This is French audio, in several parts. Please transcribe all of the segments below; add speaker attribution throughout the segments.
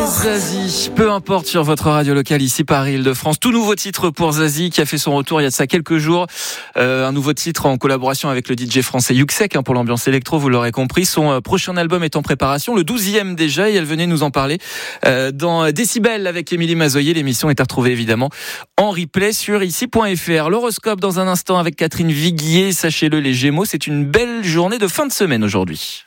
Speaker 1: Zazie, peu importe sur votre radio locale ici Paris-Île-de-France. Tout nouveau titre pour Zazie qui a fait son retour il y a de ça quelques jours. Un nouveau titre en collaboration avec le DJ français Yuxek pour l'ambiance électro, vous l'aurez compris. Son prochain album est en préparation, le 12e déjà, et elle venait nous en parler dans Décibel avec Émilie Mazoyer. L'émission est à retrouver évidemment en replay sur ici.fr. L'horoscope dans un instant avec Catherine Viguier. Sachez-le, les Gémeaux, c'est une belle journée de fin de semaine aujourd'hui.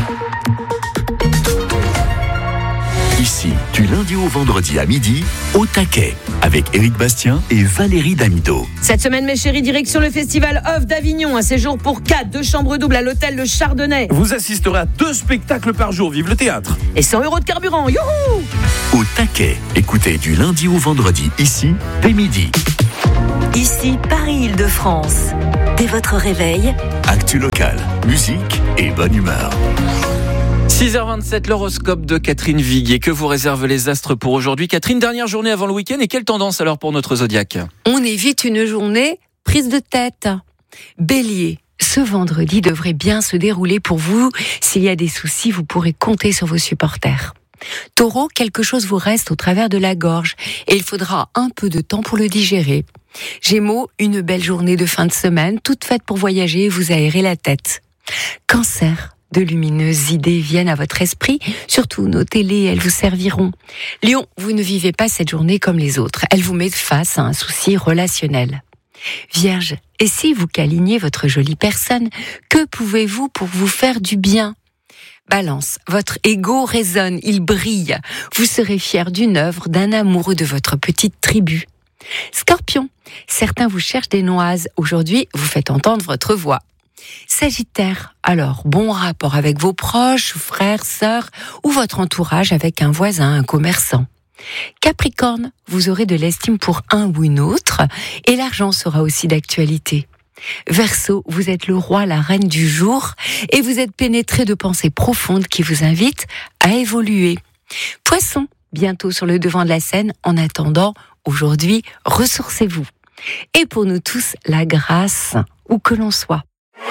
Speaker 2: Ici, du lundi au vendredi à midi, au taquet, avec Éric Bastien et Valérie Damido.
Speaker 3: Cette semaine, mes chéris, direction le festival Off d'Avignon. Un séjour pour 4, 2 chambres doubles à l'hôtel Le Chardonnay.
Speaker 4: Vous assisterez à 2 spectacles par jour, vive le théâtre.
Speaker 3: Et 100 € de carburant, youhou!
Speaker 2: Au taquet, écoutez du lundi au vendredi, ici, dès midi.
Speaker 5: Ici, Paris-Île-de-France. Dès votre réveil,
Speaker 2: Actu locale, musique et bonne humeur.
Speaker 1: 6h27, l'horoscope de Catherine Viguier. Que vous réservent les astres pour aujourd'hui? Catherine, dernière journée avant le week-end, et quelle tendance alors pour notre zodiaque?
Speaker 6: On évite une journée prise de tête. Bélier, ce vendredi devrait bien se dérouler pour vous. S'il y a des soucis, vous pourrez compter sur vos supporters. Taureau, quelque chose vous reste au travers de la gorge et il faudra un peu de temps pour le digérer. Gémeaux, une belle journée de fin de semaine, toute faite pour voyager et vous aérer la tête. Cancer, de lumineuses idées viennent à votre esprit, surtout notez-les, elles vous serviront. Lion, vous ne vivez pas cette journée comme les autres, elle vous met face à un souci relationnel. Vierge, et si vous câliniez votre jolie personne, que pouvez-vous pour vous faire du bien? Balance, votre ego résonne, il brille. Vous serez fier d'une œuvre, d'un amoureux de votre petite tribu. Scorpion, certains vous cherchent des noises. Aujourd'hui, vous faites entendre votre voix. Sagittaire, alors bon rapport avec vos proches, frères, sœurs ou votre entourage avec un voisin, un commerçant. Capricorne, vous aurez de l'estime pour un ou une autre et l'argent sera aussi d'actualité. Verseau, vous êtes le roi, la reine du jour et vous êtes pénétré de pensées profondes qui vous invitent à évoluer. Poisson, bientôt sur le devant de la scène, en attendant, aujourd'hui, ressourcez-vous. Et pour nous tous, la grâce, où que l'on soit.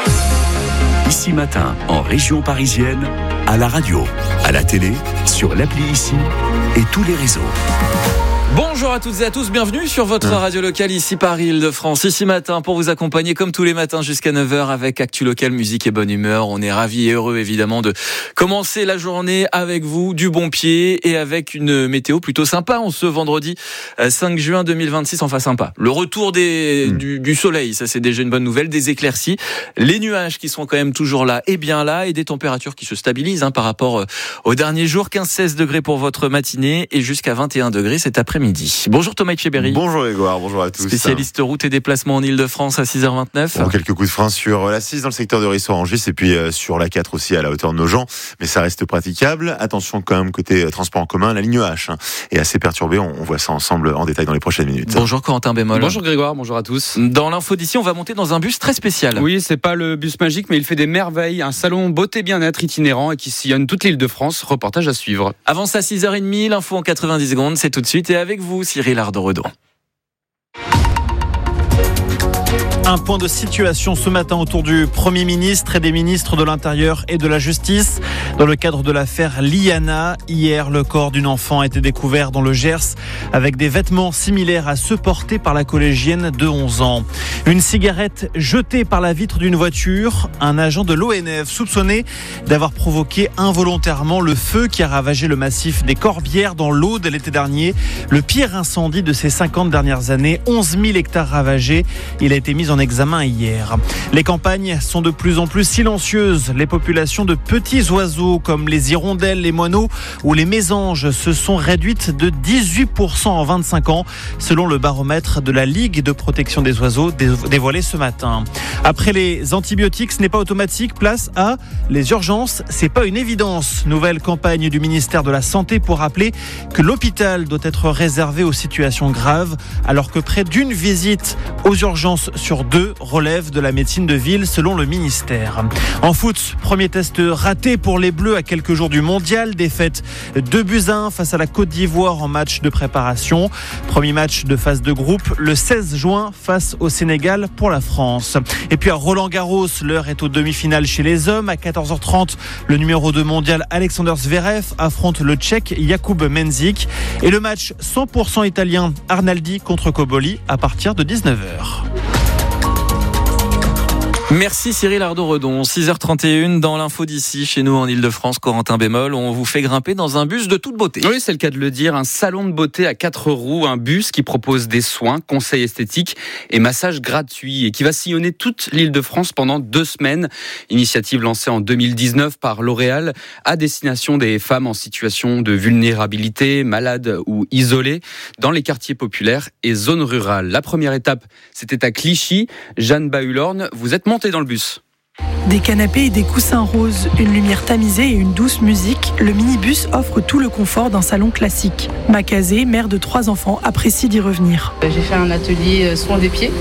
Speaker 2: Ici matin, en région parisienne, à la radio, à la télé, sur l'appli Ici et tous les réseaux.
Speaker 1: Bonjour à toutes et à tous, bienvenue sur votre radio locale ici Paris-Île-de-France. Ici matin pour vous accompagner comme tous les matins jusqu'à 9h avec Actu Local, musique et bonne humeur. On est ravis et heureux évidemment de commencer la journée avec vous du bon pied et avec une météo plutôt sympa en ce vendredi 5 juin 2026. Enfin sympa, le retour du soleil, ça c'est déjà une bonne nouvelle, des éclaircies, les nuages qui sont quand même toujours là et bien là et des températures qui se stabilisent par rapport aux derniers jours. 15-16 degrés pour votre matinée et jusqu'à 21 degrés cet après-midi. Bonjour Thomas Etcheberry.
Speaker 7: Bonjour Grégoire, bonjour à tous.
Speaker 1: Spécialiste route et déplacements en Ile-de-France à 6h29.
Speaker 7: Bon, quelques coups de frein sur la 6 dans le secteur de Rissorangis et puis sur la 4 aussi à la hauteur de Nogent, mais ça reste praticable. Attention quand même côté transport en commun, la ligne H est assez perturbée, on voit ça ensemble en détail dans les prochaines minutes.
Speaker 1: Bonjour Corentin Bémol.
Speaker 8: Bonjour Grégoire, bonjour à tous.
Speaker 1: Dans l'info d'ici, on va monter dans un bus très spécial.
Speaker 8: Oui, c'est pas le bus magique, mais il fait des merveilles, un salon beauté bien-être itinérant et qui sillonne toute l'Île-de-France. Reportage à suivre.
Speaker 1: Avance à 6h30, l'info en 90 secondes, c'est tout de suite et avec vous Cyril Ardoredon.
Speaker 9: Un point de situation ce matin autour du Premier ministre et des ministres de l'Intérieur et de la Justice. Dans le cadre de l'affaire Liana, hier, le corps d'une enfant a été découvert dans le Gers avec des vêtements similaires à ceux portés par la collégienne de 11 ans. Une cigarette jetée par la vitre d'une voiture. Un agent de l'ONF soupçonné d'avoir provoqué involontairement le feu qui a ravagé le massif des Corbières dans l'Aude l'été dernier. Le pire incendie de ces 50 dernières années. 11 000 hectares ravagés. Il a été mis en examen hier. Les campagnes sont de plus en plus silencieuses. Les populations de petits oiseaux comme les hirondelles, les moineaux ou les mésanges se sont réduites de 18% en 25 ans, selon le baromètre de la Ligue de protection des oiseaux dévoilé ce matin. Après les antibiotiques, ce n'est pas automatique. Place à les urgences. C'est pas une évidence. Nouvelle campagne du ministère de la Santé pour rappeler que l'hôpital doit être réservé aux situations graves, alors que près d'une visite aux urgences sur sur 2 relèvent de la médecine de ville selon le ministère. En foot, premier test raté pour les Bleus à quelques jours du mondial. Défaite 2-1 face à la Côte d'Ivoire en match de préparation. Premier match de phase de groupe le 16 juin face au Sénégal pour la France. Et puis à Roland-Garros, l'heure est aux demi-finales chez les hommes. À 14h30, le numéro 2 mondial Alexander Zverev affronte le Tchèque Jakub Mensik. Et le match 100% italien Arnaldi contre Koboli à partir de 19h.
Speaker 1: Merci Cyril Ardo-Redon. 6h31 dans l'info d'ici, chez nous en Ile-de-France, Corentin Bémol. On vous fait grimper dans un bus de toute beauté.
Speaker 8: Oui, c'est le cas de le dire. Un salon de beauté à 4 roues, un bus qui propose des soins, conseils esthétiques et massages gratuits et qui va sillonner toute l'Ile-de-France pendant 2 semaines. Initiative lancée en 2019 par L'Oréal à destination des femmes en situation de vulnérabilité, malades ou isolées dans les quartiers populaires et zones rurales. La première étape, c'était à Clichy. Jeanne Bahulorne, vous êtes montée dans le bus.
Speaker 10: Des canapés et des coussins roses, une lumière tamisée et une douce musique, le minibus offre tout le confort d'un salon classique. Macazé, mère de 3 enfants, apprécie d'y revenir.
Speaker 11: J'ai fait un atelier soin des pieds.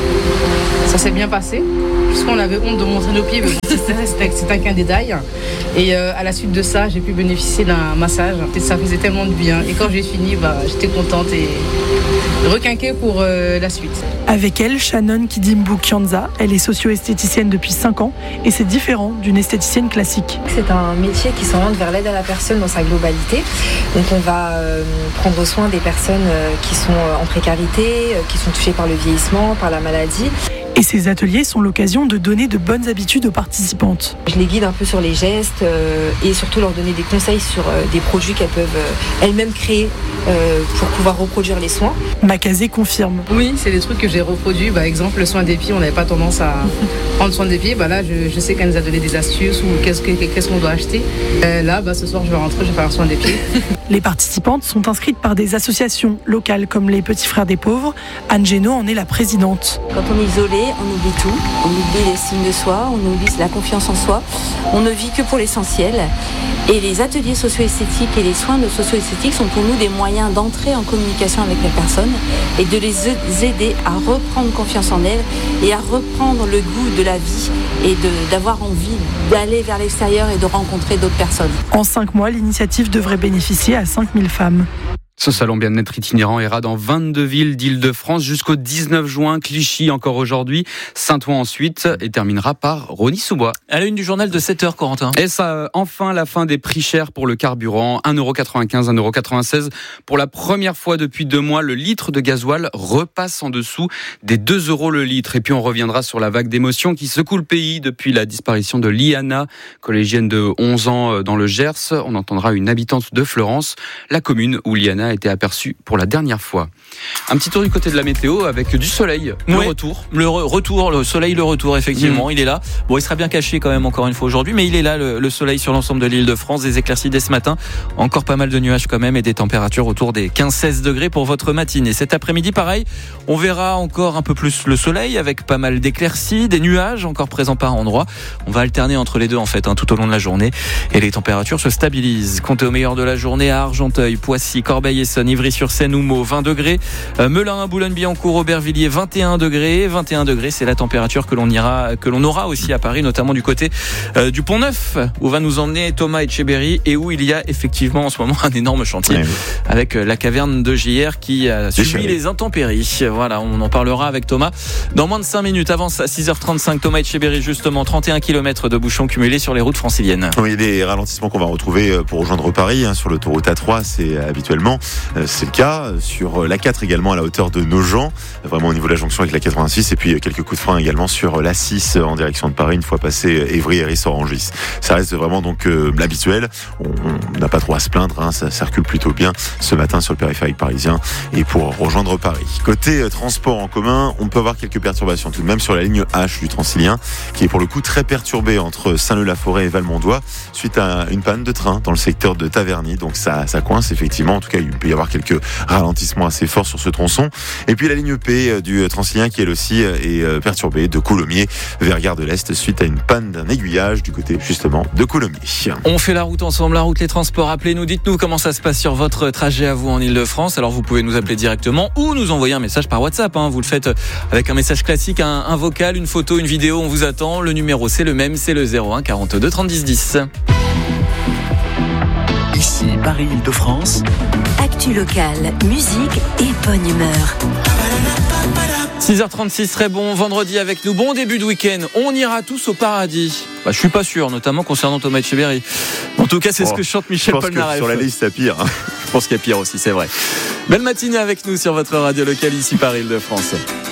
Speaker 11: Ça s'est bien passé. Puisqu'on avait honte de montrer nos pieds, mais c'était qu'un détail. Et à la suite de ça, j'ai pu bénéficier d'un massage. Et ça faisait tellement de bien. Et quand j'ai fini, j'étais contente et requinquée pour la suite.
Speaker 10: Avec elle, Shannon Kidimbu Kyanza, elle est socio-esthéticienne depuis 5 ans et c'est différent d'une esthéticienne classique.
Speaker 12: C'est un métier qui s'oriente vers l'aide à la personne dans sa globalité. Donc on va prendre soin des personnes qui sont en précarité, qui sont touchées par le vieillissement, par la maladie.
Speaker 10: Et ces ateliers sont l'occasion de donner de bonnes habitudes aux participantes.
Speaker 12: Je les guide un peu sur les gestes et surtout leur donner des conseils sur des produits qu'elles peuvent elles-mêmes créer pour pouvoir reproduire les soins.
Speaker 10: Macazé confirme.
Speaker 11: Oui, c'est des trucs que j'ai reproduits. Exemple, le soin des pieds, on n'avait pas tendance à prendre soin des pieds. Là, je sais qu'elle nous a donné des astuces ou qu'est-ce qu'on doit acheter. Là, ce soir, je vais rentrer, je vais faire un soin des pieds.
Speaker 10: Les participantes sont inscrites par des associations locales comme les Petits Frères des Pauvres. Anne Génaud en est la présidente.
Speaker 13: Quand on est isolé, on oublie tout. On oublie l'estime de soi, on oublie la confiance en soi. On ne vit que pour l'essentiel. Et les ateliers socio-esthétiques et les soins de socio-esthétiques sont pour nous des moyens d'entrer en communication avec les personnes et de les aider à reprendre confiance en elles et à reprendre le goût de la vie et d'avoir envie d'aller vers l'extérieur et de rencontrer d'autres personnes.
Speaker 10: En 5 mois, l'initiative devrait bénéficier à 5000 femmes.
Speaker 8: Ce salon bien-être itinérant ira dans 22 villes d'Île-de-France jusqu'au 19 juin. Clichy encore aujourd'hui, Saint-Ouen ensuite et terminera par Rosny-sous-Bois.
Speaker 1: À la une du journal de 7h, Corentin.
Speaker 8: Et ça, enfin la fin des prix chers pour le carburant. 1,95€, 1,96€. Pour la première fois depuis 2 mois, le litre de gasoil repasse en dessous des 2€ le litre. Et puis on reviendra sur la vague d'émotions qui secoue le pays depuis la disparition de Liana, collégienne de 11 ans dans le Gers. On entendra une habitante de Fleurance, la commune où Liana a été aperçue pour la dernière fois. Un petit tour du côté de la météo avec du soleil, le retour.
Speaker 1: Le soleil, le retour, effectivement, il est là. Bon, il sera bien caché quand même encore une fois aujourd'hui, mais il est là, le soleil sur l'ensemble de l'Île-de-France, des éclaircies dès ce matin, encore pas mal de nuages quand même et des températures autour des 15-16 degrés pour votre matinée. Cet après-midi, pareil, on verra encore un peu plus le soleil avec pas mal d'éclaircies, des nuages encore présents par endroits. On va alterner entre les deux en fait, tout au long de la journée et les températures se stabilisent. Comptez au meilleur de la journée à Argenteuil, Poissy, Corbeil-Essonnes, Ivry-sur-Seine, Houmeau, 20 degrés. Melun, Boulogne-Billancourt, Aubervilliers, 21 degrés. 21 degrés, c'est la température que l'on aura aussi à Paris, notamment du côté du Pont-Neuf, où va nous emmener Thomas Etcheberry et où il y a effectivement en ce moment un énorme chantier avec la caverne de JR qui a subi les intempéries. Voilà, on en parlera avec Thomas dans moins de 5 minutes. Avance à 6h35, Thomas Etcheberry, justement, 31 km de bouchons cumulés sur les routes franciliennes.
Speaker 7: Oui, des ralentissements qu'on va retrouver pour rejoindre Paris, sur l'autoroute A3, c'est habituellement. C'est le cas sur la 4 également à la hauteur de Nogent, vraiment au niveau de la jonction avec la 86, et puis quelques coups de frein également sur la 6 en direction de Paris une fois passé Évry et Ris-Orangis. Ça reste vraiment donc l'habituel. On n'a pas trop à se plaindre, ça circule plutôt bien ce matin sur le périphérique parisien et pour rejoindre Paris. Côté transport en commun, on peut avoir quelques perturbations tout de même sur la ligne H du Transilien qui est pour le coup très perturbée entre Saint-Leu-la-Forêt et Valmondois suite à une panne de train dans le secteur de Taverny. Donc ça coince effectivement, en tout cas il peut y avoir quelques ralentissements assez forts sur ce tronçon. Et puis la ligne P du Transilien qui elle aussi est perturbée de Coulommiers vers Gare de l'Est suite à une panne d'un aiguillage du côté justement de Coulommiers.
Speaker 1: On fait la route ensemble, la route, les transports. Appelez-nous, dites-nous comment ça se passe sur votre trajet à vous en Ile-de-France. Alors vous pouvez nous appeler directement ou nous envoyer un message par WhatsApp. Vous le faites avec un message classique, un vocal, une photo, une vidéo. On vous attend. Le numéro c'est le même, c'est le 01 42 30 10 10.
Speaker 2: Ici Paris-Île-de-France.
Speaker 5: Actu locale, musique et bonne humeur.
Speaker 1: 6h36, très bon vendredi avec nous. Bon début de week-end. On ira tous au paradis. Je suis pas sûr, notamment concernant Thomas Etcheverry. En tout cas, c'est ce que chante Michel Polnareff.
Speaker 7: Sur la liste, il y a pire.
Speaker 1: Je pense qu'il y a pire aussi, c'est vrai. Belle matinée avec nous sur votre radio locale ici Paris-Île-de-France.